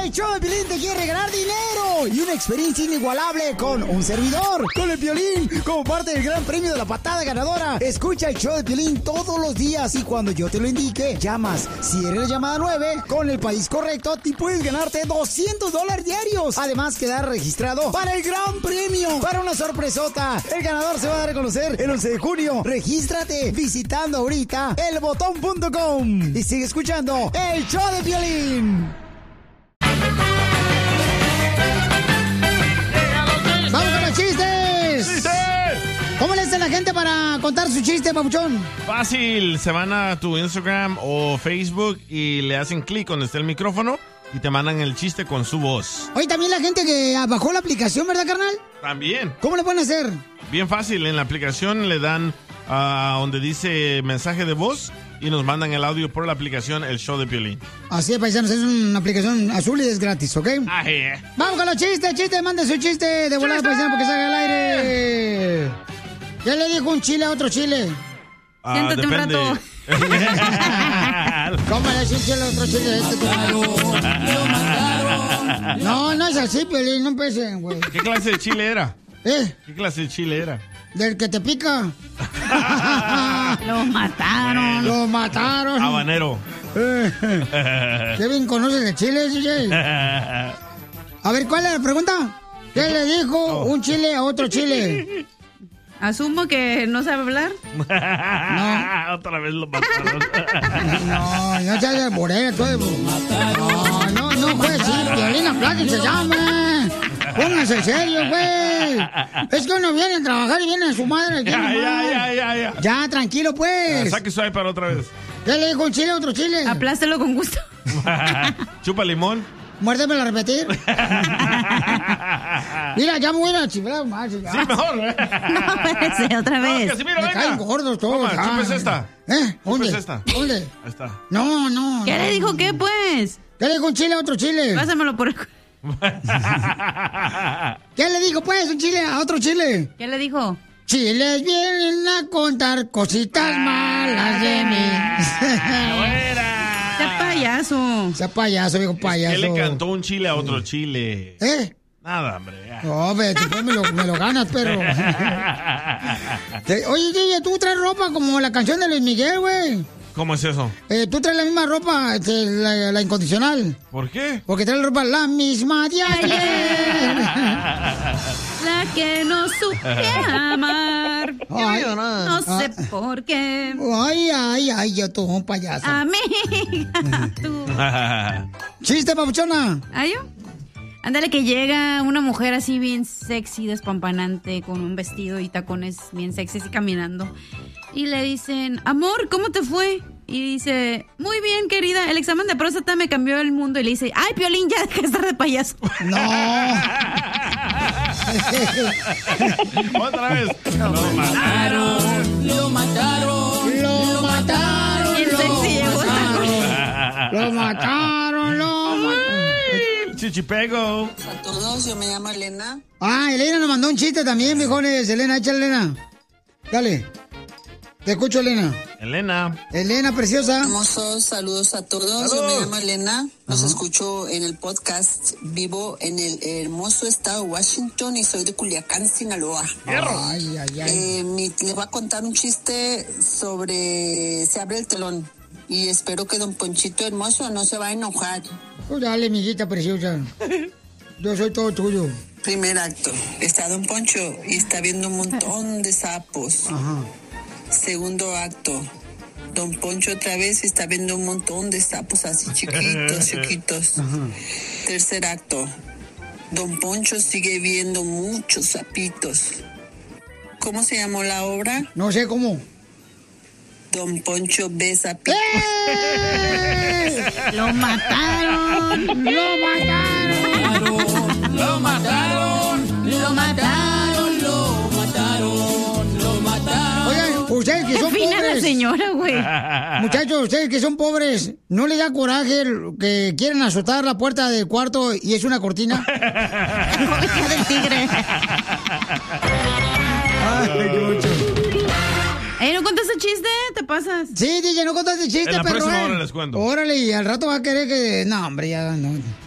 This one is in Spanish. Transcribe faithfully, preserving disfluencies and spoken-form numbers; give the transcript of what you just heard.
El show de Piolín te quiere regalar dinero y una experiencia inigualable con un servidor, con el Piolín, como parte del gran premio de la patada ganadora. Escucha el show de Piolín todos los días y cuando yo te lo indique, llamas. Si eres la llamada nueve, con el país correcto, te puedes ganarte doscientos dólares diarios. Además, quedar registrado para el gran premio, para una sorpresota. El ganador se va a dar a conocer el once de junio. Regístrate visitando ahorita el botón punto com y sigue escuchando el show de Piolín. ¡Vamos con los chistes! ¡Chistes! ¿Cómo le hace la gente para contar su chiste, papuchón? Fácil, se van a tu Instagram o Facebook y le hacen clic donde está el micrófono y te mandan el chiste con su voz. Oye, también la gente que bajó la aplicación, ¿verdad, carnal? También. ¿Cómo le pueden hacer? Bien fácil, en la aplicación le dan a uh, donde dice mensaje de voz y nos mandan el audio por la aplicación El Show de Piolín. Así es, paisanos, es una aplicación azul y es gratis, ¿ok? Ah, yeah. Vamos con los chistes, chistes, mande su chiste de volada, paisano, porque salga al aire. ¿Qué le dijo un chile a otro chile? Ah, Siéntate depende. un rato. ¿Cómo le dice un chile a otro chile? Este no, no es así, Piolín, no empecen, güey. ¿Qué clase de chile era? ¿Eh? ¿Qué clase de chile era? Del que te pica. Lo mataron. Lo mataron. Habanero. ¿Qué bien conoces de Chile, D J? A ver, ¿cuál es la pregunta? ¿Qué le dijo Oh. un chile a otro chile? Asumo que no sabe hablar. No. Otra vez lo mataron. No, no se hace borera, todo. No, no, no fue así. Piolín, apláquense, llame. Pónganse serio, güey. Es que uno viene a trabajar y viene a su madre. Aquí Ya, nomás. ya, ya, ya, ya. Ya, tranquilo, pues. Saque su iPad otra vez. ¿Qué le dijo un chile a otro chile? Aplástelo con gusto. Chupa limón. Muérdemelo a repetir. Mira, ya me voy a ir a chiflar más. Ya. Sí, mejor. ¿eh? No, espérese, otra No, vez. Casimiro, Me venga. caen gordos todos. Toma, ya. chupes esta. ¿Eh? ¿Dónde? Chupes esta. ¿Dónde? Ahí está. No, no. ¿Qué no. le dijo qué, pues? ¿Qué le dijo un chile a otro chile? Pásamelo por... ¿Qué le dijo, pues, un chile a otro chile? ¿Qué le dijo? Chiles vienen a contar cositas malas de mí. ¡Fuera! ¡Qué payaso! Sea payaso, viejo payaso. ¿Qué le cantó un chile a otro chile? ¿Eh? Nada, hombre. ya. No, ve, después me lo, me lo ganas, pero... Te- Oye, D J, tú traes ropa como la canción de Luis Miguel, güey. ¿Cómo es eso? Eh, tú traes la misma ropa, este, la, la incondicional. ¿Por qué? Porque traes la ropa la misma de ayer. La que no supe amar. Ay, No sé por qué. ay, ay, ay, yo tú, un payaso. Amiga, tú. Chiste, papuchona. ¿Ah, yo? Ándale, que llega una mujer así bien sexy, despampanante, con un vestido y tacones bien sexy y caminando. Y le dicen, amor, ¿cómo te fue? Y dice, muy bien, querida, el examen de próstata me cambió el mundo. Y le dice, ay, Piolín, ya deja de estar de payaso. No. Otra vez. Lo mataron. Lo mataron. Lo mataron. Bien sexy llegó el tacón. Lo mataron, lo mataron. Chichipego. A todos, yo me llamo Elena. Ah, Elena nos mandó un chiste también, viejones. Elena, échale, Elena. Dale. Te escucho, Elena. Elena. Elena, preciosa. Hermosos saludos a todos. Yo me llamo Elena. Los escucho en el podcast. Vivo en el hermoso estado de Washington y soy de Culiacán, Sinaloa. Ay, ay, ay. Eh, mi- les voy a contar un chiste sobre Se abre el telón. Y espero que don Ponchito hermoso no se va a enojar. Pues dale, mijita preciosa. Yo soy todo tuyo. Primer acto. Está don Poncho y está viendo un montón de sapos. Ajá. Segundo acto. Don Poncho otra vez está viendo un montón de sapos así chiquitos, chiquitos. Tercer acto. Don Poncho sigue viendo muchos sapitos. ¿Cómo se llamó la obra? No sé cómo. Don Poncho ve sapitos. ¡Eh! Lo mataron. ¡Lo mataron! ¡Lo mataron! Lo mataron. Lo mataron, lo mataron. Oigan, ustedes que son Fina la pobres. señora, güey. Muchachos, ustedes que son pobres, ¿no les da coraje el- que quieren azotar la puerta del cuarto y es una cortina? Cobija del tigre. Ay, qué mucho. Ey, ¿no contaste chiste? ¿Te pasas? Sí, D J, no contaste chiste, En la pero. próxima eh. hora les cuento. Órale, y al rato va a querer que. No, hombre, ya no.